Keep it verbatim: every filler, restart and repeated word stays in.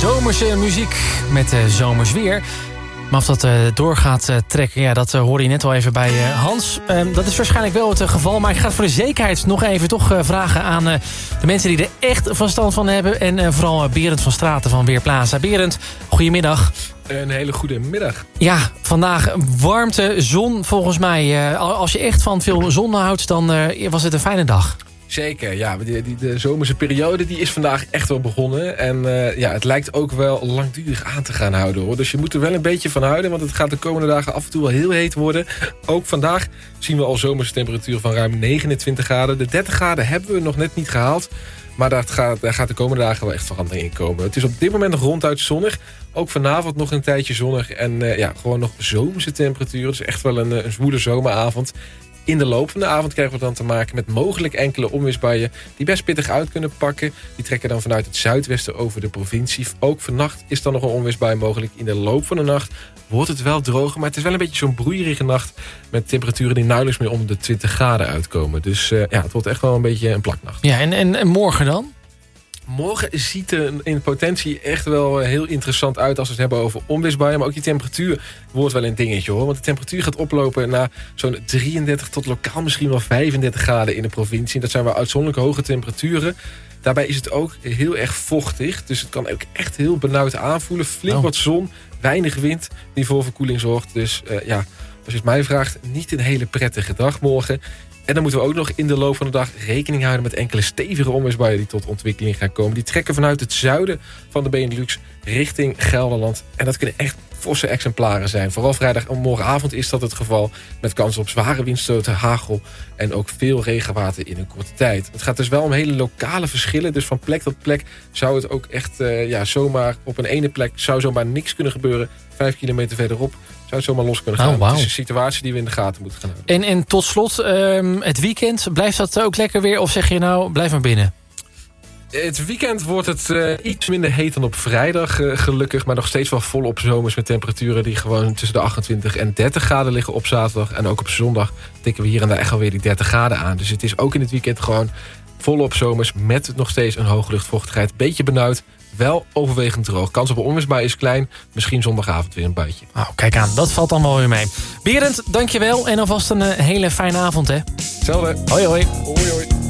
zomerse muziek met uh, zomers weer. Maar of dat uh, door gaat uh, trekken, ja, dat uh, hoorde je net al even bij uh, Hans. Uh, dat is waarschijnlijk wel het uh, geval. Maar ik ga het voor de zekerheid nog even toch uh, vragen aan uh, de mensen die er echt verstand van hebben. En uh, vooral uh, Berend van Straten van Weerplaza. Berend, goedemiddag. Een hele goede middag. Ja, vandaag warmte, zon volgens mij. Uh, als je echt van veel zon houdt, dan uh, was het een fijne dag. Zeker, ja. Die, die, de zomerse periode die is vandaag echt wel begonnen. En uh, ja, het lijkt ook wel langdurig aan te gaan houden, hoor. Dus je moet er wel een beetje van houden, want het gaat de komende dagen af en toe wel heel heet worden. Ook vandaag zien we al zomerse temperaturen van ruim negenentwintig graden. De dertig graden hebben we nog net niet gehaald. Maar daar gaat, daar gaat de komende dagen wel echt verandering in komen. Het is op dit moment nog ronduit zonnig. Ook vanavond nog een tijdje zonnig. En uh, ja, gewoon nog zomerse temperaturen. Het is echt wel een, een zwoele zomeravond. In de loop van de avond krijgen we dan te maken met mogelijk enkele onweersbuien die best pittig uit kunnen pakken. Die trekken dan vanuit het zuidwesten over de provincie. Ook vannacht is dan nog een onweersbui mogelijk. In de loop van de nacht wordt het wel droger, maar het is wel een beetje zo'n broeierige nacht met temperaturen die nauwelijks meer onder de twintig graden uitkomen. Dus uh, ja, het wordt echt wel een beetje een plaknacht. Ja, en, en, en morgen dan? Morgen ziet er in potentie echt wel heel interessant uit als we het hebben over onweersbuien. Maar ook die temperatuur wordt wel een dingetje, hoor. Want de temperatuur gaat oplopen naar zo'n drieëndertig tot lokaal misschien wel vijfendertig graden in de provincie. Dat zijn wel uitzonderlijk hoge temperaturen. Daarbij is het ook heel erg vochtig. Dus het kan ook echt heel benauwd aanvoelen. Flink oh. wat zon, weinig wind die voor verkoeling zorgt. Dus uh, ja, als je het mij vraagt, niet een hele prettige dag morgen. En dan moeten we ook nog in de loop van de dag rekening houden met enkele stevige onweersbuien die tot ontwikkeling gaan komen. Die trekken vanuit het zuiden van de Benelux richting Gelderland. En dat kunnen echt forse exemplaren zijn. Vooral vrijdag en morgenavond is dat het geval. Met kans op zware windstoten, hagel en ook veel regenwater in een korte tijd. Het gaat dus wel om hele lokale verschillen. Dus van plek tot plek zou het ook echt uh, ja, zomaar op een ene plek zou zomaar niks kunnen gebeuren. Vijf kilometer verderop zou het zomaar los kunnen gaan. Oh, wow. Het is een situatie die we in de gaten moeten gaan houden. En, en tot slot, um, het weekend, blijft dat ook lekker weer? Of zeg je nou, blijf maar binnen? Het weekend wordt het uh, iets minder heet dan op vrijdag, uh, gelukkig. Maar nog steeds wel volop zomers met temperaturen die gewoon tussen de achtentwintig en dertig graden liggen op zaterdag. En ook op zondag tikken we hier en daar echt alweer die dertig graden aan. Dus het is ook in het weekend gewoon volop zomers met nog steeds een hoge luchtvochtigheid. Beetje benauwd, wel overwegend droog. Kans op een onweersbui is klein. Misschien zondagavond weer een buitje. Oh, kijk aan, dat valt dan wel weer mee. Berend, dankjewel en alvast een uh, hele fijne avond, hè. Hetzelfde. Hoi, hoi. Hoi, hoi.